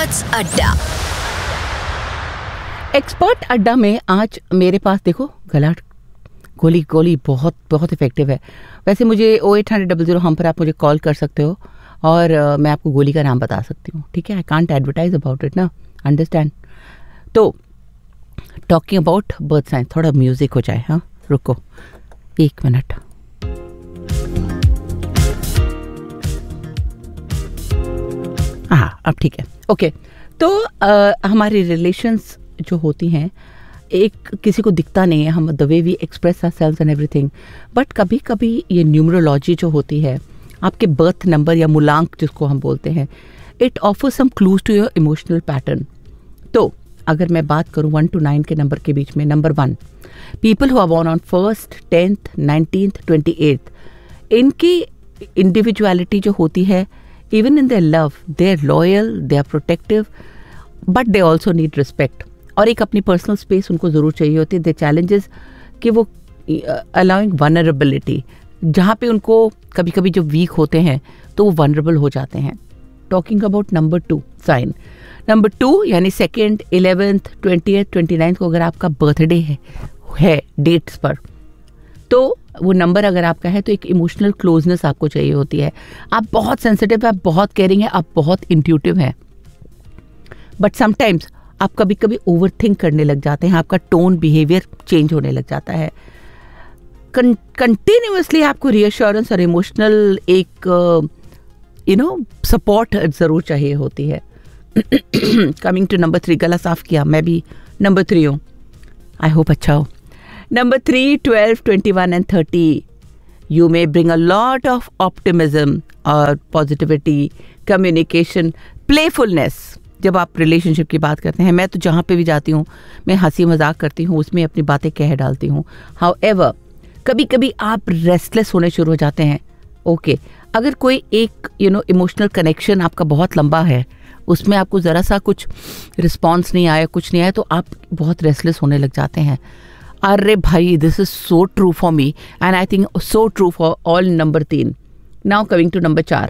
Experts अड्डा। Expert अड्डा में आज मेरे पास देखो गला गोली बहुत बहुत इफेक्टिव है। वैसे मुझे 0800 हम पर आप मुझे कॉल कर सकते हो और मैं आपको गोली का नाम बता सकती हूँ, ठीक है। I can't advertise about it ना, अंडरस्टैंड। तो टॉकिंग अबाउट बर्थ साइन, थोड़ा म्यूजिक हो जाए। हाँ रुको 1 मिनट। हाँ अब ठीक है, ओके। तो हमारी रिलेशंस जो होती हैं, एक किसी को दिखता नहीं है, हम the way we express ourselves and everything, but कभी कभी ये न्यूमरोलॉजी जो होती है, आपके बर्थ नंबर या मूलांक जिसको हम बोलते हैं, it offer some clues to your emotional pattern. तो अगर मैं बात करूं 1 to 9 के नंबर के बीच में, number 1, people who are born on 1st, 10th, 19th, 28th, इनकी इंडिविजुअलिटी जो होती है, even in their love, they are loyal, they are protective, but they also need respect. और एक अपनी पर्सनल स्पेस उनको ज़रूर चाहिए होती है। द चैलेंजेस कि वो अलाउइंग वनरेबिलिटी, जहाँ पे उनको कभी कभी जो वीक होते हैं तो वो वनरेबल हो जाते हैं। Talking about number 2 sign, number 2 यानी 2nd, 11th, 20th, 29th को अगर आपका बर्थडे है डेट्स पर, तो वो नंबर अगर आपका है तो एक इमोशनल क्लोजनेस आपको चाहिए होती है। आप बहुत सेंसिटिव है, आप बहुत केयरिंग है, आप बहुत इंट्यूटिव है, बट समटाइम्स आप कभी कभी ओवर थिंक करने लग जाते हैं, आपका टोन बिहेवियर चेंज होने लग जाता है। कंटिन्यूअसली आपको रियश्योरेंस और इमोशनल एक सपोर्ट ज़रूर चाहिए होती है। कमिंग टू नंबर 3, गला साफ किया, मैं भी नंबर 3 हूँ, आई होप अच्छा हो। Number 3, 12, 21 and 30, you may bring a lot of optimism और positivity, communication, playfulness। जब आप रिलेशनशिप की बात करते हैं, मैं तो जहाँ पे भी जाती हूँ मैं हंसी मजाक करती हूँ, उसमें अपनी बातें कह डालती हूँ। However, कभी कभी आप रेस्टलेस होने शुरू हो जाते हैं। ओके, अगर कोई एक इमोशनल कनेक्शन आपका बहुत लंबा है, उसमें आपको ज़रा सा कुछ रिस्पॉन्स नहीं आया, कुछ नहीं आया, तो आप बहुत रेस्टलेस होने लग जाते हैं। अरे भाई, this is so true for me and I think so true for all number 3। Now coming to number 4,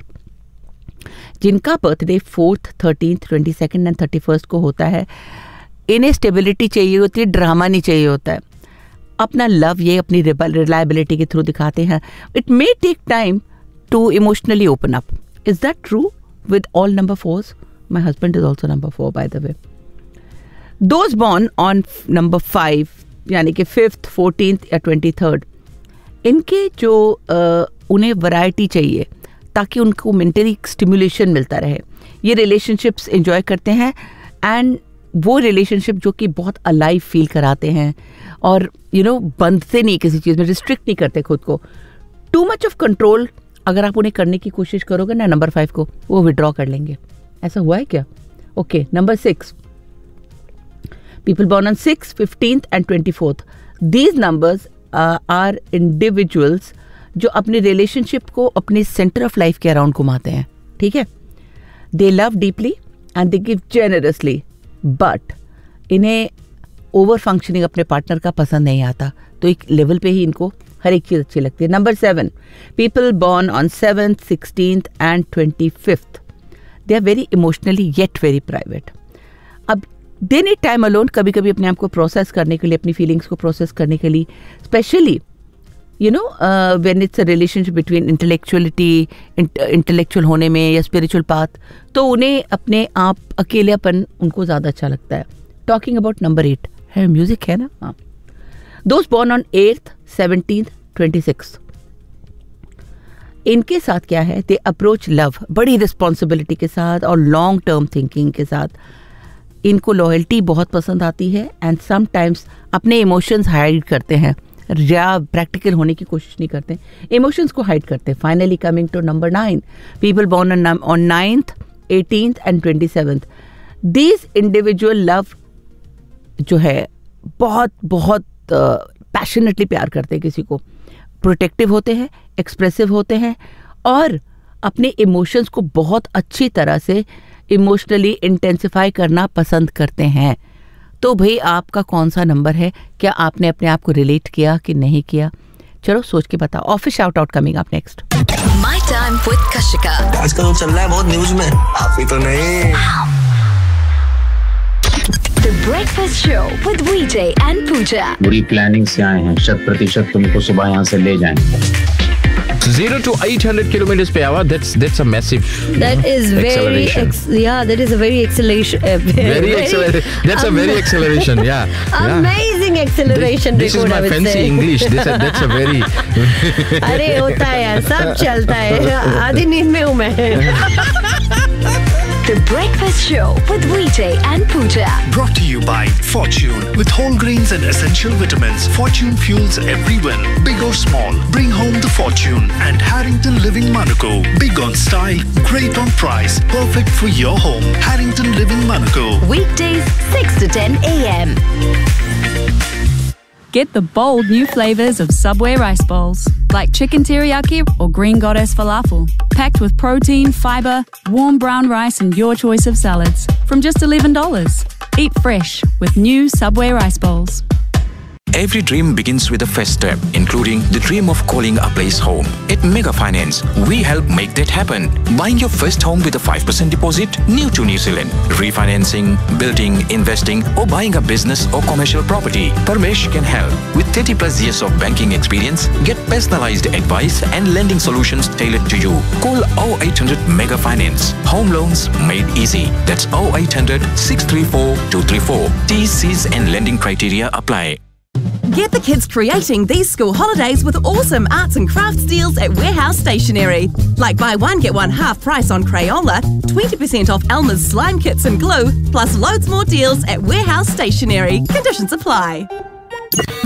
जिनका birthday 4th, 13th, 22nd and 31st को होता है, इन्हें स्टेबिलिटी चाहिए होती है, ड्रामा नहीं चाहिए होता है। अपना लव ये अपनी रिलायबिलिटी के थ्रू दिखाते हैं। It may take time to emotionally open up. Is that true with all number 4s? My husband is also number 4 by the way. Those born on number 5 यानी कि 5th, 14th या 23rd, इनके जो उन्हें variety चाहिए ताकि उनको mentally stimulation मिलता रहे। ये रिलेशनशिप्स एंजॉय करते हैं एंड वो रिलेशनशिप जो कि बहुत अलाइव फील कराते हैं और बंधते नहीं किसी चीज़ में, रिस्ट्रिक्ट नहीं करते खुद को। टू मच ऑफ कंट्रोल अगर आप उन्हें करने की कोशिश करोगे ना, नंबर 5 को, वो विड्रॉ कर लेंगे। ऐसा हुआ है क्या? Okay, number 6, people born on 6th, 15th and 24th. These numbers are individuals जो अपनी रिलेशनशिप को अपने सेंटर ऑफ लाइफ के अराउंड घुमाते हैं, ठीक है। दे love deeply and they give generously, but इन्हें ओवर फंक्शनिंग अपने पार्टनर का पसंद नहीं आता, तो एक लेवल पे ही इनको हर एक चीज़ अच्छी लगती है। Number 7, people born on 7th, 16th and 25th. They are very emotionally yet very private. अब दे नीड टाइम अलोन, कभी कभी अपने आप को प्रोसेस करने के लिए, अपनी फीलिंग्स को प्रोसेस करने के लिए, specially when it's a relationship between intellectual होने में या स्पिरिचुअल पाथ, तो उन्हें अपने आप अकेलापन उनको ज़्यादा अच्छा लगता है। टॉकिंग अबाउट नंबर 8 है, म्यूजिक है ना। हाँ, those born on 8th, 17th, 26th, इनके साथ क्या है, दे अप्रोच लव बड़ी रिस्पॉन्सिबिलिटी के साथ और लॉन्ग टर्म थिंकिंग के साथ। इनको लॉयल्टी बहुत पसंद आती है एंड समटाइम्स अपने इमोशंस हाइड करते हैं या प्रैक्टिकल होने की कोशिश नहीं करते, इमोशंस को हाइड करते हैं। Finally coming to number 9, people born on 9th, 18th and 27th. These individual love जो है बहुत बहुत पैशनेटली प्यार करते हैं किसी को, प्रोटेक्टिव होते हैं, एक्सप्रेसिव होते हैं और अपने इमोशंस को बहुत अच्छी तरह से इमोशनली इंटेंसिफाई करना पसंद करते हैं। तो भाई आपका कौन सा नंबर है? क्या आपने अपने आप को रिलेट किया कि नहीं किया? चलो सोच के बताओ। Office shout out coming up next. My time with Kashika. आजकल वो चल रहा है बहुत न्यूज में, आप ही तो नहीं। The Breakfast Show with VJ and Pooja. बुरी प्लानिंग से आए हैं, 100% तुमको सुबह यहाँ से ले जाएंगे. 0 to 800 kilometers per hour. That's a massive. That is very that is a very acceleration. Very acceleration. That's a very acceleration. Yeah. Amazing acceleration. This is my fancy English. That's a very. अरे होता है यार, सब चलता है. आधी नींद में हूँ मैं. The Breakfast Show with VJ and Pooja. Brought to you by Fortune. With whole grains and essential vitamins, Fortune fuels every win. Big or small, bring home the Fortune. And Harrington Living Monaco. Big on style, great on price. Perfect for your home. Harrington Living Monaco. Weekdays 6 to 10 a.m. Get the bold new flavors of Subway rice bowls, like chicken teriyaki or green goddess falafel, packed with protein, fiber, warm brown rice and your choice of salads, from just $11. Eat fresh with new Subway rice bowls. Every dream begins with a first step, including the dream of calling a place home. At Mega Finance, we help make that happen. Buying your first home with a 5% deposit, new to New Zealand. Refinancing, building, investing, or buying a business or commercial property. Parmesh can help. With 30 plus years of banking experience, get personalized advice and lending solutions tailored to you. Call 0800 Mega Finance. Home loans made easy. That's 0800 634 234. TCs and lending criteria apply. Get the kids creating these school holidays with awesome arts and crafts deals at Warehouse Stationery. Like buy one, get one half price on Crayola, 20% off Elmer's slime kits and glue, plus loads more deals at Warehouse Stationery. Conditions apply.